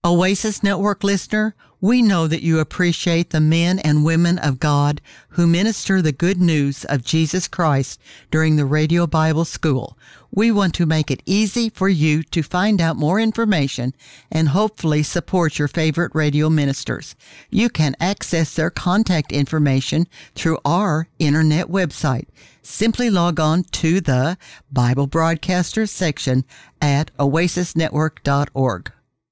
Oasis Network listener, we know that you appreciate the men and women of God who minister the good news of Jesus Christ during the Radio Bible School. We want to make it easy for you to find out more information and hopefully support your favorite radio ministers. You can access their contact information through our internet website. Simply log on to the Bible Broadcasters section at oasisnetwork.org.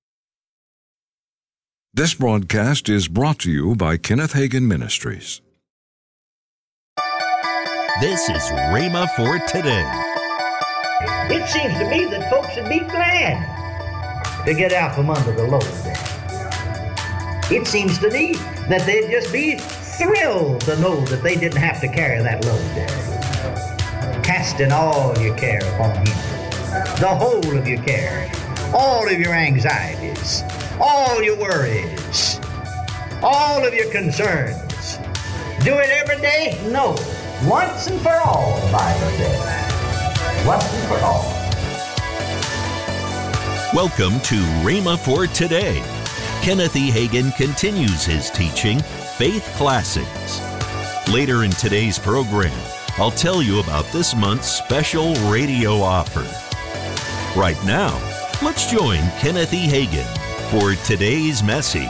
This broadcast is brought to you by Kenneth Hagin Ministries. This is Rhema for today. It seems to me that folks would be glad to get out from under the load. It seems to me that they'd just be thrilled to know that they didn't have to carry that load. Casting all your care upon Him, the whole of your care, all of your anxieties, all your worries, all of your concerns. Do it every day? No. Once and for all, the Bible says. Once and for all. Welcome to Rhema for Today. Kenneth E. Hagin continues his teaching, Faith Classics. Later in today's program, I'll tell you about this month's special radio offer. Right now, let's join Kenneth E. Hagin for today's message.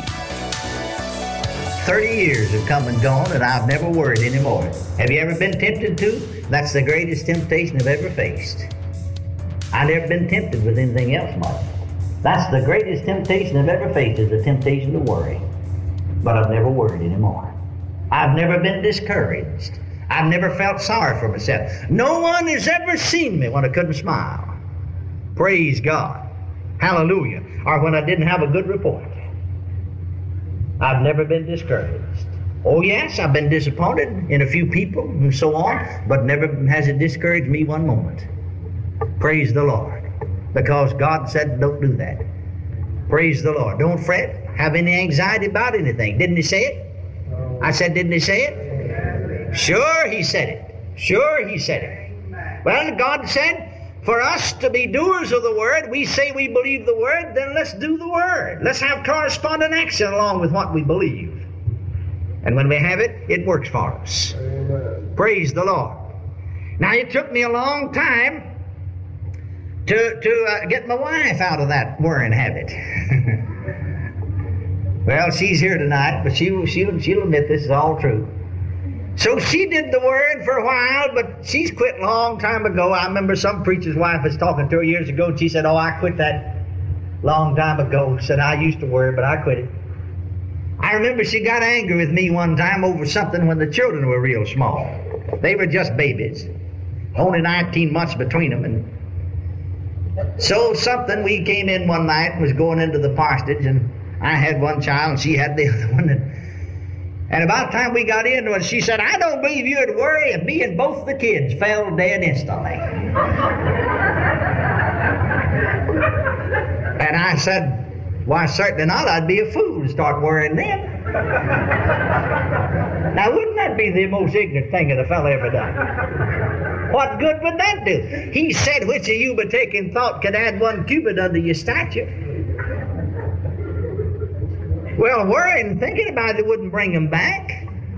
30 years have come and gone, and I've never worried anymore. Have you ever been tempted to? That's the greatest temptation I've ever faced. I've never been tempted with anything else, Mark. That's the greatest temptation I've ever faced, is the temptation to worry. But I've never worried anymore. I've never been discouraged. I've never felt sorry for myself. No one has ever seen me when I couldn't smile. Praise God. Hallelujah. Or when I didn't have a good report. I've never been discouraged. Oh yes, I've been disappointed in a few people and so on, but never has it discouraged me one moment. Praise the Lord. Because God said don't do that. Praise the Lord. Don't fret, have any anxiety about anything. Didn't He say it? I said, didn't He say it? Sure He said it. Sure He said it. Well, God said, for us to be doers of the Word, we say we believe the Word, then let's do the Word. Let's have corresponding action along with what we believe. And when we have it, it works for us. Amen. Praise the Lord. Now, it took me a long time to get my wife out of that worrying habit. Well, she's here tonight, but she'll admit this is all true. So she did the Word for a while, but she's quit a long time ago. I remember some preacher's wife was talking to her years ago, and she said, oh, I quit that long time ago. Said, I used to worry, but I quit it. I remember she got angry with me one time over something when the children were real small. They were just babies, only 19 months between them. And so we came in one night and was going into the parsonage, and I had one child, and she had the other one. And about the time we got into it, she said, I don't believe you'd worry if me and both the kids fell dead instantly. And I said, why, certainly not. I'd be a fool to start worrying then. Now, wouldn't that be the most ignorant thing that a fellow ever done? What good would that do? He said, which of you by taking thought could add 1 cubit unto your stature? Well, worrying and thinking about it wouldn't bring them back.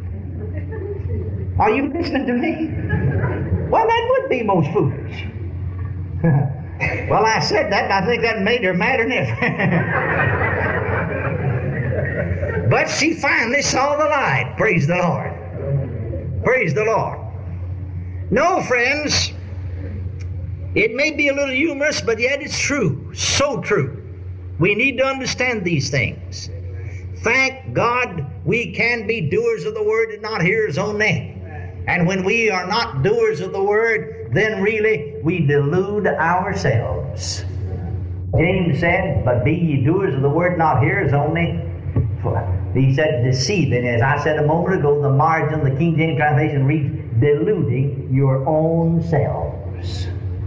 Are you listening to me? Well, that would be most foolish. Well, I said that, and I think that made her madder than ever. But she finally saw the light. Praise the Lord. Praise the Lord. No, friends, it may be a little humorous, but yet it's true. So true. We need to understand these things. Thank God we can be doers of the Word and not hearers only. And when we are not doers of the Word, then really we delude ourselves. James said, but be ye doers of the Word, not hearers only. He said, deceiving. As I said a moment ago, the margin, the King James translation reads, deluding your own selves.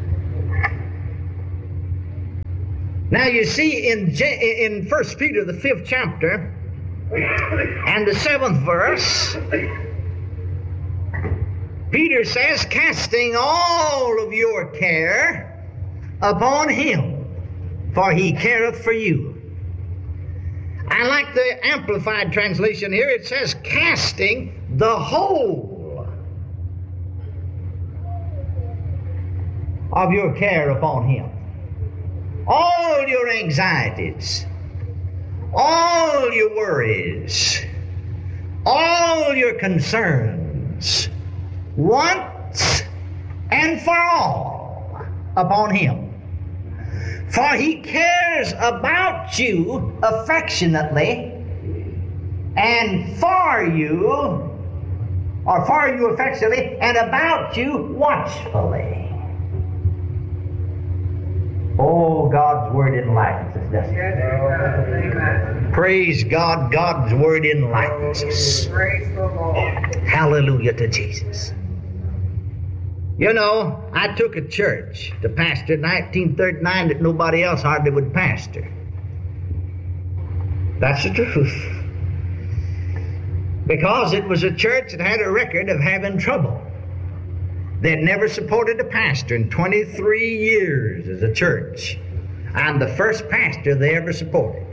Now you see in 1 Peter, the 5th chapter, and the 7th verse, Peter says, casting all of your care upon Him, for He careth for you. I like the Amplified translation here. It says, casting the whole of your care upon Him. All your anxieties, all your worries, all your concerns, once and for all, upon Him. For He cares about you affectionately, and for you affectionately, and about you watchfully. Oh, God's Word enlightens us, doesn't it? Praise God, God's Word enlightens us. Hallelujah to Jesus. You know, I took a church to pastor in 1939 that nobody else hardly would pastor. That's the truth. Because it was a church that had a record of having trouble. They'd never supported a pastor in 23 years as a church. I'm the first pastor they ever supported.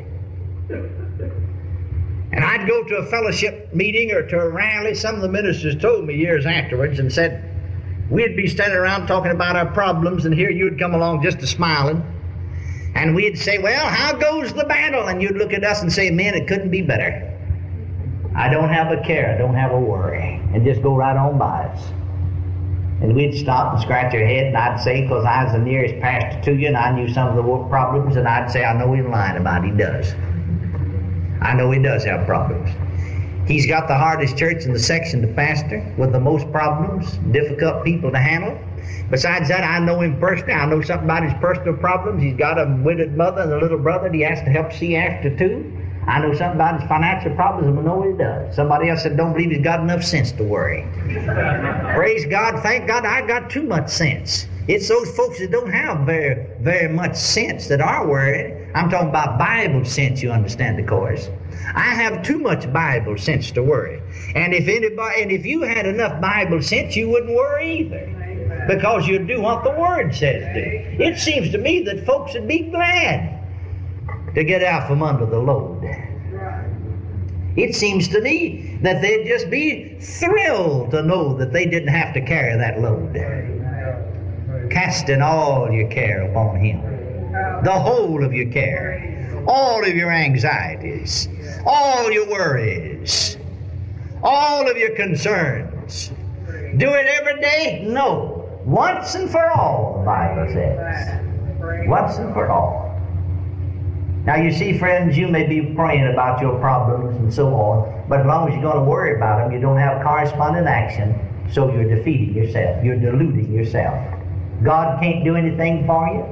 And I'd go to a fellowship meeting or to a rally. Some of the ministers told me years afterwards and said, we'd be standing around talking about our problems, and here you'd come along just a smiling. And we'd say, well, how goes the battle? And you'd look at us and say, man, it couldn't be better. I don't have a care, I don't have a worry. And just go right on by us. And we'd stop and scratch our head, and I'd say, because I was the nearest pastor to you, and I knew some of the problems, and I'd say, I know he's lying about it. He does. I know he does have problems. He's got the hardest church in the section to pastor, with the most problems, difficult people to handle. Besides that, I know him personally. I know something about his personal problems. He's got a widowed mother and a little brother that he has to help see after too. I know something about his financial problems, and I know he does. Somebody else said, don't believe he's got enough sense to worry. Praise God, thank God, I got too much sense. It's those folks that don't have very, very much sense that are worried. I'm talking about Bible sense, you understand, of course. I have too much Bible sense to worry. And if you had enough Bible sense, you wouldn't worry either. Because you'd do what the Word says do. It seems to me that folks would be glad to get out from under the load. It seems to me that they'd just be thrilled to know that they didn't have to carry that load. Casting all your care upon Him. The whole of your care. All of your anxieties. All your worries. All of your concerns. Do it every day? No. Once and for all, the Bible says. Once and for all. Now you see, friends, you may be praying about your problems and so on, but as long as you're going to worry about them, you don't have corresponding action, so you're defeating yourself. You're deluding yourself. God can't do anything for you.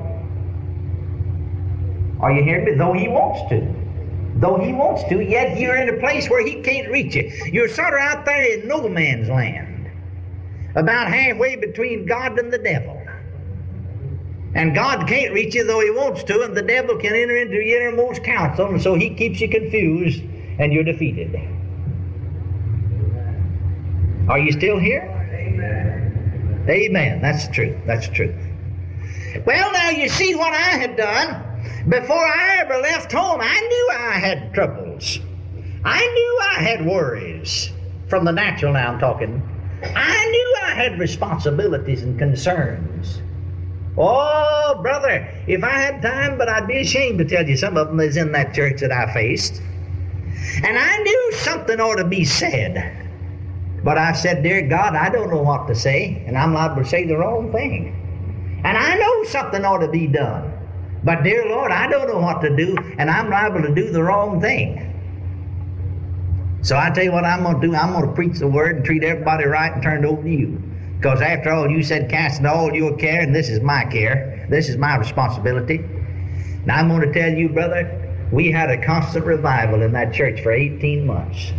Are you hearing me? Though He wants to. Though He wants to, yet you're in a place where He can't reach you. You're sort of out there in no man's land, about halfway between God and the devil. And God can't reach you though He wants to, and the devil can enter into your innermost counsel, and so he keeps you confused, and you're defeated. Are you still here? Amen. Amen. That's the truth. That's the truth. Well, now you see what I had done. Before I ever left home, I knew I had troubles. I knew I had worries. From the natural now I'm talking. I knew I had responsibilities and concerns. Oh, brother, if I had time, but I'd be ashamed to tell you some of them is in that church that I faced. And I knew something ought to be said. But I said, dear God, I don't know what to say, and I'm liable to say the wrong thing. And I know something ought to be done. But dear Lord, I don't know what to do, and I'm liable to do the wrong thing. So I tell you what I'm going to do. I'm going to preach the Word and treat everybody right and turn it over to you. Because after all, you said casting all your care, and this is my care. This is my responsibility. Now I'm going to tell you, brother, we had a constant revival in that church for 18 months.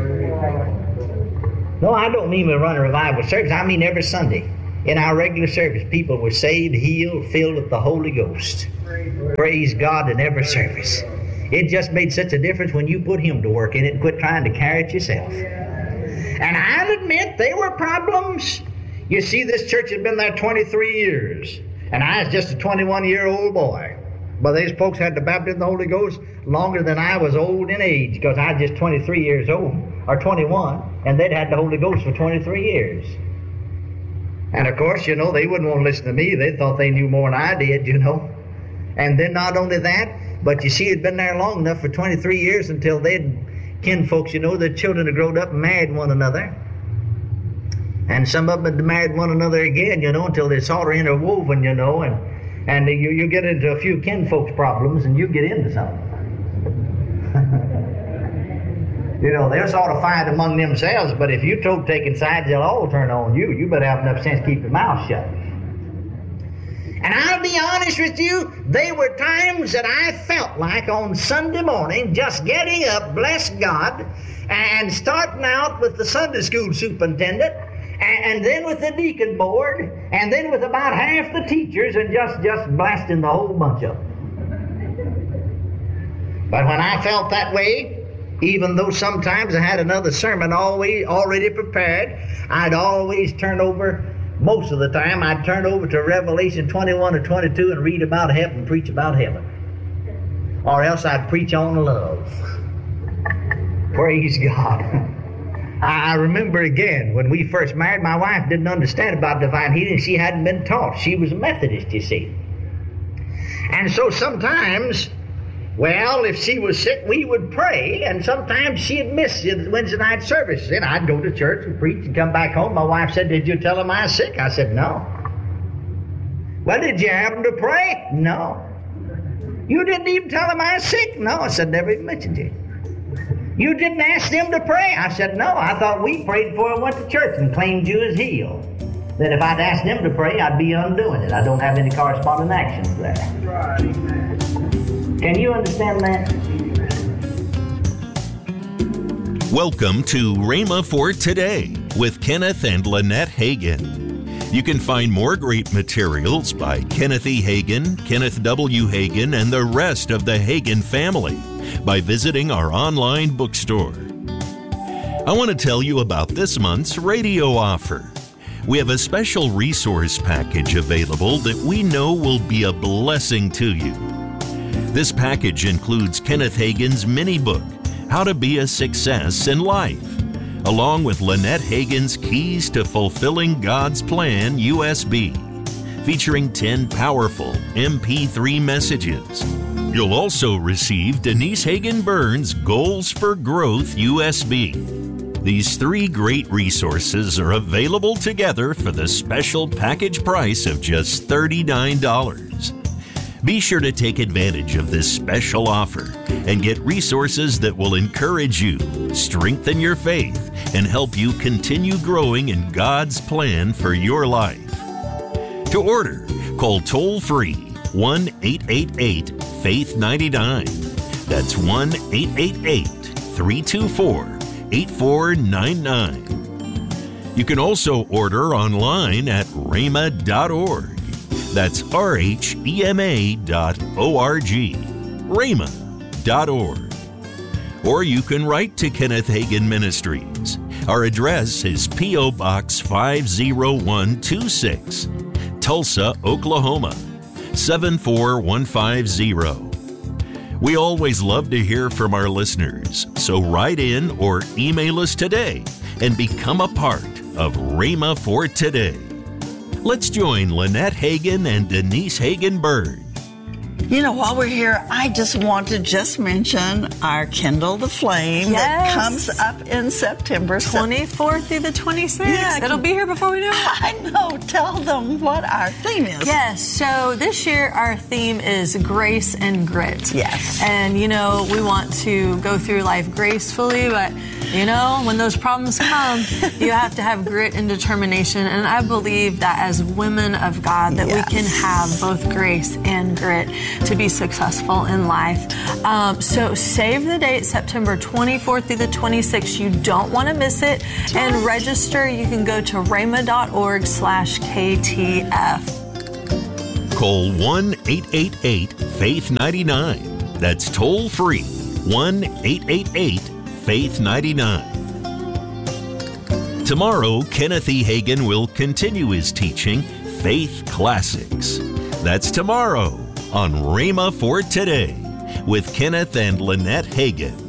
No, I don't mean we run a revival service. I mean every Sunday. In our regular service, people were saved, healed, filled with the Holy Ghost. Praise God in every service. It just made such a difference when you put Him to work in it and quit trying to carry it yourself. And I'll admit there were problems. You see, this church had been there 23 years, and I was just a 21-year-old boy. But these folks had the baptism of the Holy Ghost longer than I was old in age, because I was just 23 years old, or 21, and they'd had the Holy Ghost for 23 years. And of course, they wouldn't want to listen to me. They thought they knew more than I did, And then not only that, but you see, it'd been there long enough for 23 years until they'd kinfolks, their children had grown up and married one another. And some of them had married one another again, until they're sort of interwoven, and you get into a few kinfolks problems and you get into something. They'll sort of fight among themselves, but if you told taking sides, they'll all turn on you. You better have enough sense to keep your mouth shut. And I'll be honest with you, there were times that I felt like on Sunday morning just getting up, bless God, and starting out with the Sunday school superintendent, and then with the deacon board, and then with about half the teachers, and just blasting the whole bunch of them. But when I felt that way, even though sometimes I had another sermon already prepared, I'd always turn over, most of the time, I'd turn over to Revelation 21 or 22 and read about heaven, preach about heaven. Or else I'd preach on love. Praise God. I remember again, when we first married, my wife didn't understand about divine healing. She hadn't been taught. She was a Methodist, you see. And so sometimes, if she was sick, we would pray, and sometimes she'd miss the Wednesday night service. And I'd go to church and preach and come back home. My wife said, "Did you tell them I was sick?" I said, "No." "Well, did you happen to pray?" "No." "You didn't even tell them I was sick?" "No." I said, "Never even mentioned it." "You didn't ask them to pray?" I said, "No. I thought we prayed before I went to church and claimed you as healed. That if I'd asked them to pray, I'd be undoing it. I don't have any corresponding actions there." Right. Can you understand that? Welcome to Rhema for Today with Kenneth and Lynette Hagin. You can find more great materials by Kenneth E. Hagin, Kenneth W. Hagin, and the rest of the Hagin family by visiting our online bookstore. I want to tell you about this month's radio offer. We have a special resource package available that we know will be a blessing to you. This package includes Kenneth Hagin's mini book, How to Be a Success in Life, along with Lynette Hagin's Keys to Fulfilling God's Plan USB, featuring 10 powerful MP3 messages. You'll also receive Denise Hagin Burns' Goals for Growth USB. These 3 great resources are available together for the special package price of just $39. Be sure to take advantage of this special offer and get resources that will encourage you, strengthen your faith, and help you continue growing in God's plan for your life. To order, call toll-free 1-888-FAITH-99. That's 1-888-324-8499. You can also order online at rhema.org. That's rhema.org, rhema.org. Or you can write to Kenneth Hagin Ministries. Our address is P.O. Box 50126, Tulsa, Oklahoma, 74150. We always love to hear from our listeners, so write in or email us today and become a part of Rhema for Today. Let's join Lynette Hagin and Denise Hagin Burns. While we're here, I just want to mention our Kindle the Flame that comes up in September 24th through the 26th. Yeah, it'll be here before we know it. I know. Tell them what our theme is. Yes. So this year our theme is grace and grit. Yes. And we want to go through life gracefully, but when those problems come, you have to have grit and determination. And I believe that as women of God, that we can have both grace and grit to be successful in life. So save the date, September 24th through the 26th. You don't want to miss it. And register. You can go to rhema.org/KTF. Call 1-888-FAITH-99. That's toll free. 1-888-FAITH-99. Tomorrow, Kenneth E. Hagin will continue his teaching, Faith Classics. That's tomorrow on Rhema for Today with Kenneth and Lynette Hagin.